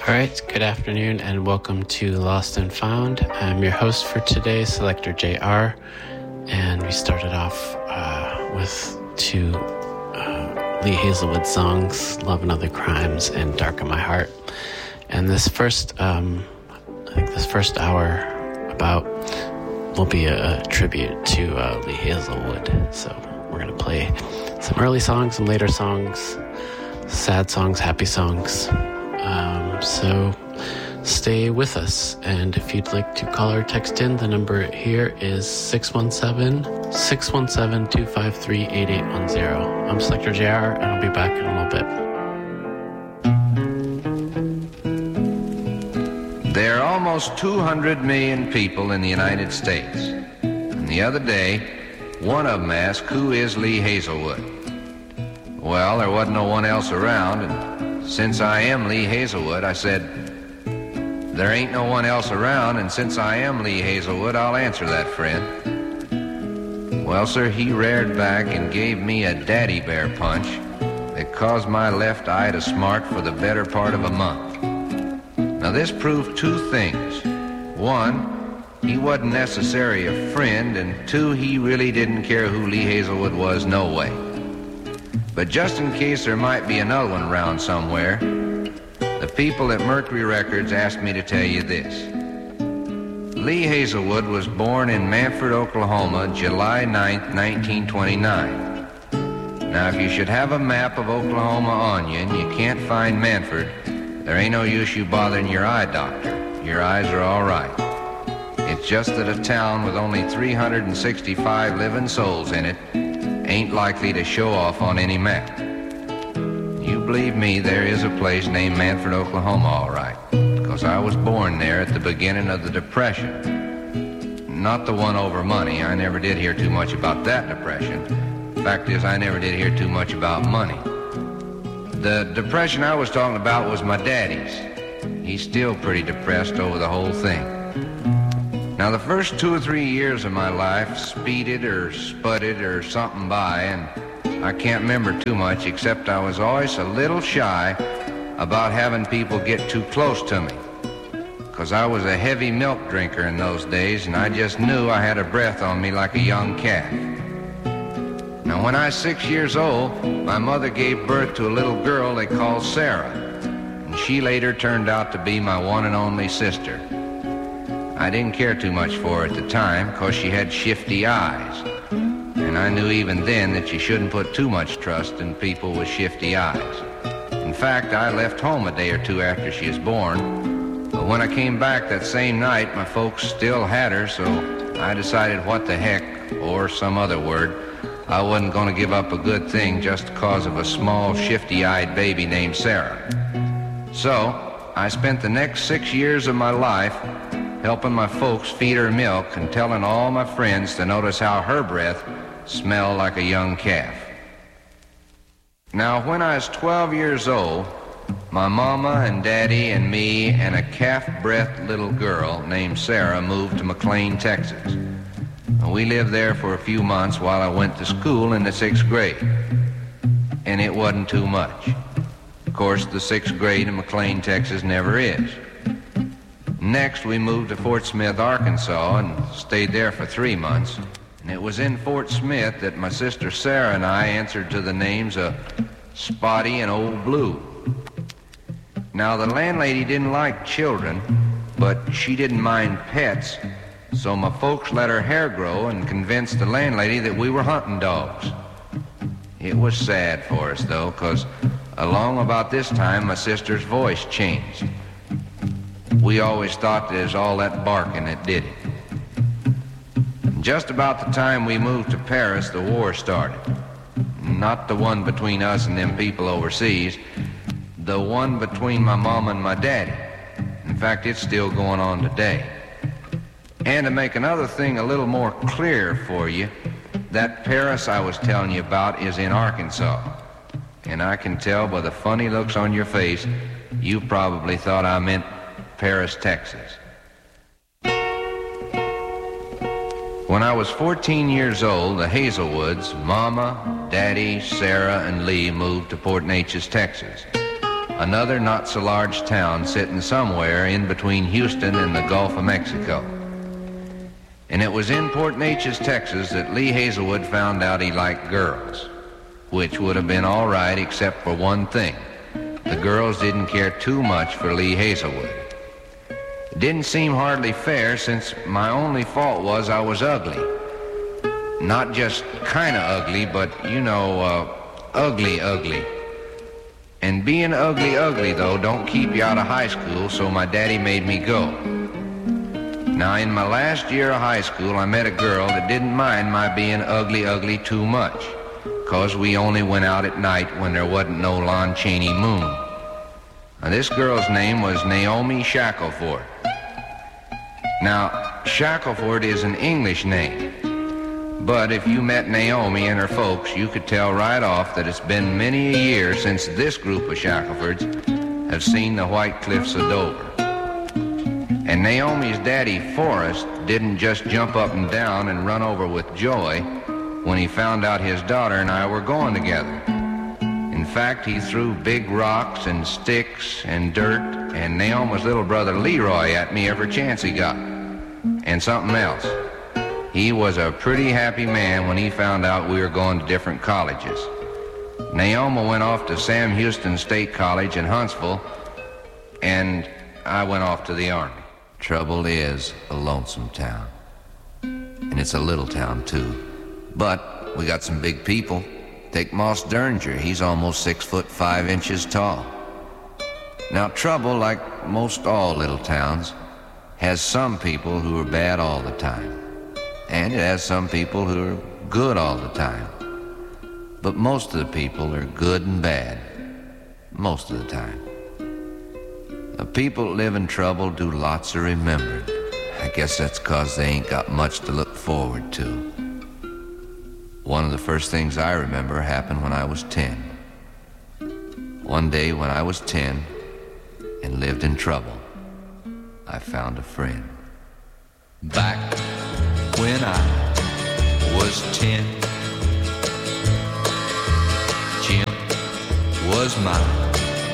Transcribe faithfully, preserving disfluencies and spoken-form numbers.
All right, good afternoon and welcome to Lost and Found. I'm your host for today, Selector J R, and we started off uh, with two uh, Lee Hazelwood songs, Love and Other Crimes and Dark in My Heart. And this first, um, I think this first hour about will be a, a tribute to uh, Lee Hazelwood. So we're going to play some early songs, some later songs, sad songs, happy songs. Um, so stay with us, and if you'd like to call or text in, the number here is six one seven, six one seven, two five three, eight eight one zero. I'm Selector J R, and I'll be back in a little bit. There are almost two hundred million people in the United States, and the other day, one of them asked, who is Lee Hazelwood? Well, there wasn't no one else around, and since I am Lee Hazelwood, I said, there ain't no one else around, and since I am Lee Hazelwood, I'll answer that, friend. Well, sir, he reared back and gave me a daddy bear punch that caused my left eye to smart for the better part of a month. Now, this proved two things. One, he wasn't necessarily a friend, and two, he really didn't care who Lee Hazelwood was, no way. But just in case there might be another one around somewhere, the people at Mercury Records asked me to tell you this. Lee Hazelwood was born in Manford, Oklahoma, July ninth, nineteen twenty-nine. Now, if you should have a map of Oklahoma on you and you can't find Manford, there ain't no use you bothering your eye doctor. Your eyes are all right. It's just that a town with only three hundred sixty-five living souls in it ain't likely to show off on any map. You believe me, there is a place named Manford, Oklahoma, all right, because I was born there at the beginning of the Depression. Not the one over money. I never did hear too much about that Depression. Fact is, I never did hear too much about money. The Depression I was talking about was my daddy's. He's still pretty depressed over the whole thing. Now, the first two or three years of my life speeded or spudded or something by, and I can't remember too much, except I was always a little shy about having people get too close to me, because I was a heavy milk drinker in those days, and I just knew I had a breath on me like a young calf. Now, when I was six years old, my mother gave birth to a little girl they called Sarah, and she later turned out to be my one and only sister. I didn't care too much for her at the time, because she had shifty eyes. And I knew even then that you shouldn't put too much trust in people with shifty eyes. In fact, I left home a day or two after she was born. But when I came back that same night, my folks still had her, so I decided what the heck, or some other word, I wasn't going to give up a good thing just because of a small shifty-eyed baby named Sarah. So I spent the next six years of my life helping my folks feed her milk and telling all my friends to notice how her breath smelled like a young calf. Now, when I was twelve years old, my mama and daddy and me and a calf-breathed little girl named Sarah moved to McLean, Texas. We lived there for a few months while I went to school in the sixth grade. And it wasn't too much. Of course, the sixth grade in McLean, Texas never is. Next, we moved to Fort Smith, Arkansas, and stayed there for three months. And it was in Fort Smith that my sister Sarah and I answered to the names of Spotty and Old Blue. Now, the landlady didn't like children, but she didn't mind pets, so my folks let her hair grow and convinced the landlady that we were hunting dogs. It was sad for us, though, because along about this time, my sister's voice changed. We always thought that it was all that barking that did it. Just about the time we moved to Paris, the war started. Not the one between us and them people overseas, the one between my mom and my daddy. In fact, it's still going on today. And to make another thing a little more clear for you, that Paris I was telling you about is in Arkansas. And I can tell by the funny looks on your face, you probably thought I meant Paris, Texas. When I was fourteen years old, the Hazelwoods, Mama, Daddy, Sarah, and Lee moved to Port Neches, Texas. another not-so-large town sitting somewhere in between Houston and the Gulf of Mexico. And it was in Port Neches, Texas, that Lee Hazelwood found out he liked girls, which would have been all right except for one thing. The girls didn't care too much for Lee Hazelwood. It didn't seem hardly fair, since my only fault was I was ugly. Not just kind of ugly, but, you know, uh, ugly, ugly. And being ugly, ugly, though, don't keep you out of high school, so my daddy made me go. Now, in my last year of high school, I met a girl that didn't mind my being ugly, ugly too much, 'cause we only went out at night when there wasn't no Lon Chaney moon. Now, this girl's name was Naomi Shackelford. Now, Shackelford is an English name, but if you met Naomi and her folks, you could tell right off that it's been many a year since this group of Shacklefords have seen the White Cliffs of Dover. And Naomi's daddy, Forrest, didn't just jump up and down and run over with joy when he found out his daughter and I were going together. In fact, he threw big rocks and sticks and dirt and Naomi's little brother Leroy at me every chance he got. And something else. He was a pretty happy man when he found out we were going to different colleges. Naomi went off to Sam Houston State College in Huntsville, and I went off to the Army. Trouble is a lonesome town. And it's a little town, too. But we got some big people. Take Moss Derringer. He's almost six foot five inches tall. Now, trouble, like most all little towns, has some people who are bad all the time. And it has some people who are good all the time. But most of the people are good and bad most of the time. The people that live in trouble do lots of remembering. I guess that's 'cause they ain't got much to look forward to. One of the first things I remember happened when I was ten. One day when I was ten and lived in trouble, I found a friend. Back when I was ten, Jim was mine.